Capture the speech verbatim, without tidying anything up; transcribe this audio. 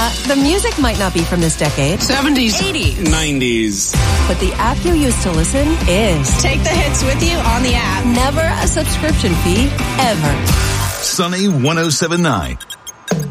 Yeah, the music might not be from this decade. seventies. eighties. nineties. But the app you use to listen is. Take the hits with you on the app. Never a subscription fee, ever. Sunny one oh seven point nine.